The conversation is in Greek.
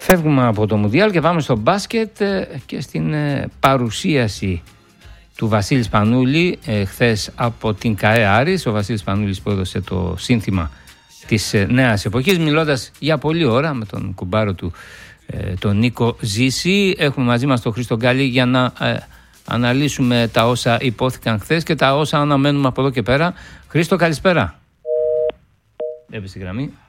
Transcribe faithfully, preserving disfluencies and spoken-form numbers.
Φεύγουμε από το Μουντιάλ και πάμε στο μπάσκετ και στην παρουσίαση του Βασίλη Σπανούλη χθες από την ΚΑΕ Άρης. Ο Βασίλης Σπανούλης που έδωσε το σύνθημα της νέας εποχής, μιλώντας για πολλή ώρα με τον κουμπάρο του τον Νίκο Ζήση. Έχουμε μαζί μας τον Χρήστο Γκάλη για να ε, αναλύσουμε τα όσα υπόθηκαν χθες και τα όσα αναμένουμε από εδώ και πέρα. Χρήστο, καλησπέρα. Έπεσε η γραμμή.